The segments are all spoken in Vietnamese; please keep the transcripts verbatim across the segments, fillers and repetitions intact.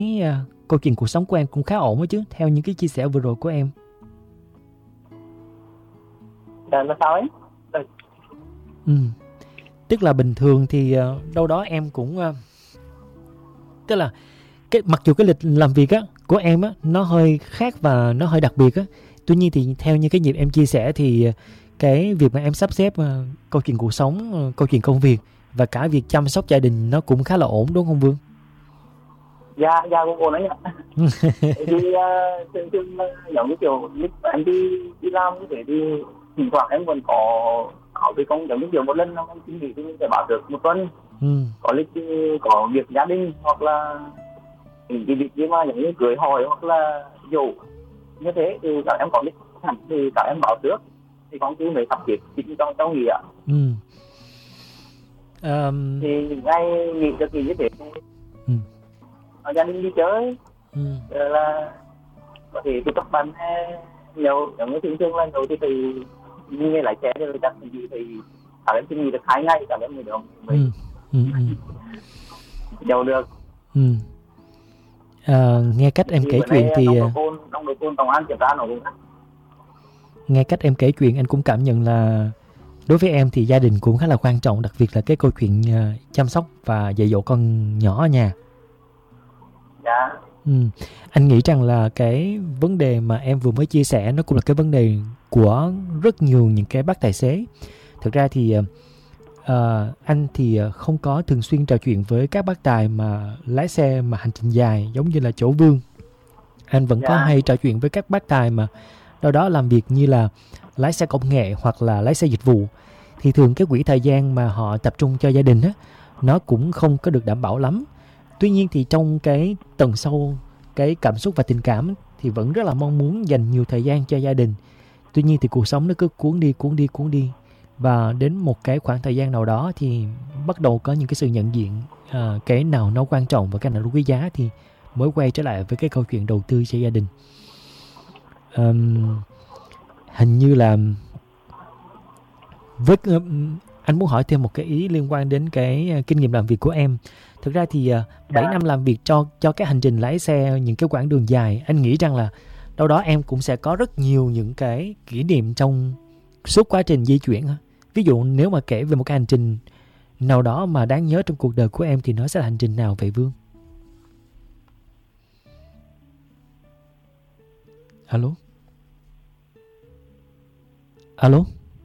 cái uh, câu chuyện cuộc sống của em cũng khá ổn đó chứ, theo những cái chia sẻ vừa rồi của em. Là, là sao ấy? Ừ. Ừ. Tức là bình thường thì uh, đâu đó em cũng uh, tức là cái mặc dù cái lịch làm việc á của em á nó hơi khác và nó hơi đặc biệt á, tuy nhiên thì theo như cái nhịp em chia sẻ thì cái việc mà em sắp xếp uh, câu chuyện cuộc sống, uh, câu chuyện công việc và cả việc chăm sóc gia đình nó cũng khá là ổn đúng không Vương? Dạ, dạ cũng ổn đấy nhỉ. Thì uh, thường thường uh, giống như kiểu lúc em đi đi làm như thế thì thỉnh thoảng em vẫn có có cái công giống như kiểu một lần em xin nghỉ thì mình sẽ bảo được một tuần. Ừ. Có lịch có việc gia đình hoặc là những cái việc gì mà giống như cưới hỏi hoặc là dỗ như thế thì các em có lịch hẳn thì các em bảo trước thì công ty mới sắp xếp chính trong trong nghỉ ạ. Ừ. Um... Thì ngay nghỉ được nghỉ như thế ừ. gia đình đi chơi. Ừ. Rồi là có thể tụ tập bạn nhiều giống như thường thường là nhiều thì thì như nghe lái xe thì chắc thì thì các em xin nghỉ được hai ngày, các em mới được mới ừ. Ừ. Ừ. nhiều được. Ừ. À, nghe cách em thì kể chuyện thì nông độ cồn nông độ cồn tổng an kiểm tra nó cũng nghe cách em kể chuyện anh cũng cảm nhận là đối với em thì gia đình cũng khá là quan trọng, đặc biệt là cái câu chuyện uh, chăm sóc và dạy dỗ con nhỏ ở nhà. Dạ. Ừ. Anh nghĩ rằng là cái vấn đề mà em vừa mới chia sẻ nó cũng là cái vấn đề của rất nhiều những cái bác tài xế. Thực ra thì uh, anh thì không có thường xuyên trò chuyện với các bác tài mà lái xe mà hành trình dài giống như là chỗ Vương. Anh vẫn dạ. có hay trò chuyện với các bác tài mà đâu đó làm việc như là lái xe công nghệ hoặc là lái xe dịch vụ. Thì thường cái quỹ thời gian mà họ tập trung cho gia đình á, nó cũng không có được đảm bảo lắm. Tuy nhiên thì trong cái tầng sâu cái cảm xúc và tình cảm thì vẫn rất là mong muốn dành nhiều thời gian cho gia đình. Tuy nhiên thì cuộc sống nó cứ cuốn đi cuốn đi cuốn đi và đến một cái khoảng thời gian nào đó thì bắt đầu có những cái sự nhận diện à, cái nào nó quan trọng và cái nào nó quý giá thì mới quay trở lại với cái câu chuyện đầu tư cho gia đình. Um, hình như là với um, anh muốn hỏi thêm một cái ý liên quan đến cái uh, kinh nghiệm làm việc của em. Thực ra thì uh, bảy năm làm việc cho cho cái hành trình lái xe những cái quãng đường dài, anh nghĩ rằng là đâu đó em cũng sẽ có rất nhiều những cái kỷ niệm trong suốt quá trình di chuyển. Ví dụ nếu mà kể về một cái hành trình nào đó mà đáng nhớ trong cuộc đời của em thì nó sẽ là hành trình nào vậy Vương? Alo? Alo?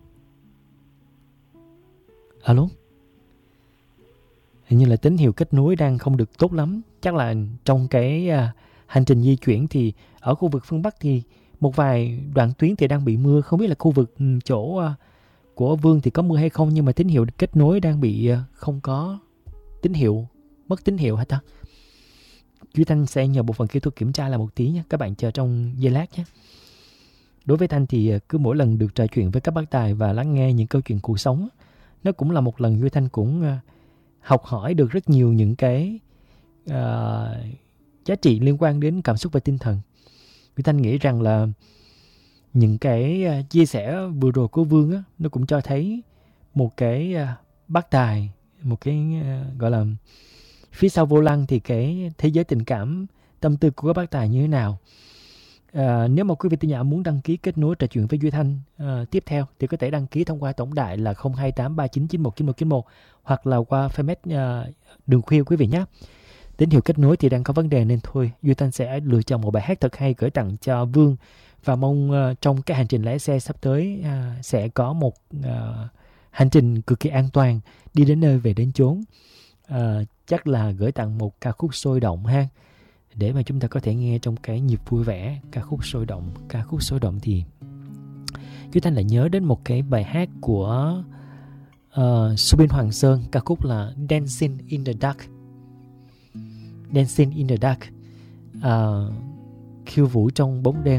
Alo? Hình như là tín hiệu kết nối đang không được tốt lắm. Chắc là trong cái uh, hành trình di chuyển thì ở khu vực phương Bắc thì một vài đoạn tuyến thì đang bị mưa. Không biết là khu vực chỗ uh, của Vương thì có mưa hay không, nhưng mà tín hiệu kết nối đang bị uh, không có tín hiệu, mất tín hiệu hả ta? Duy Thanh sẽ nhờ bộ phận kỹ thuật kiểm tra lại một tí nhé. Các bạn chờ trong giây lát nhé. Đối với Thanh thì cứ mỗi lần được trò chuyện với các bác tài và lắng nghe những câu chuyện cuộc sống, nó cũng là một lần Duy Thanh cũng uh, học hỏi được rất nhiều những cái uh, giá trị liên quan đến cảm xúc và tinh thần. Duy Thanh nghĩ rằng là những cái uh, chia sẻ vừa rồi của Vương á, nó cũng cho thấy một cái uh, bác tài, một cái uh, gọi là phía sau vô lăng thì cái thế giới tình cảm, tâm tư của các bác tài như thế nào. À, nếu mà quý vị thính giả muốn đăng ký kết nối trò chuyện với Duy Thanh à, tiếp theo thì có thể đăng ký thông qua tổng đài là không hai tám ba chín chín một chín một chín một hoặc là qua fanpage à, Đường Khuya quý vị nhé. Tín hiệu kết nối thì đang có vấn đề nên thôi Duy Thanh sẽ lựa chọn một bài hát thật hay gửi tặng cho Vương và mong à, trong cái hành trình lái xe sắp tới à, sẽ có một à, hành trình cực kỳ an toàn, đi đến nơi về đến chốn. À, chắc là gửi tặng một ca khúc sôi động ha, để mà chúng ta có thể nghe trong cái nhịp vui vẻ. Ca khúc sôi động ca khúc sôi động thì Duy Thanh lại nhớ đến một cái bài hát của uh, Subin Hoàng Sơn, ca khúc là Dancing in the Dark. Dancing in the Dark, uh, khiêu vũ trong bóng đêm.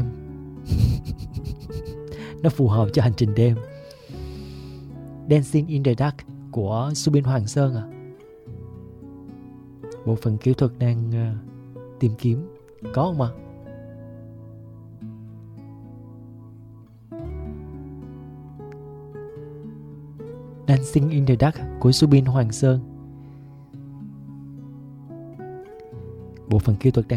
Nó phù hợp cho hành trình đêm. Dancing in the Dark của Subin Hoàng Sơn à. Bộ phận kỹ thuật đang uh, tìm kiếm, có không ạ? Dancing in the Dark của Subin Hoàng Sơn. Bộ phận phần kỹ thuật đang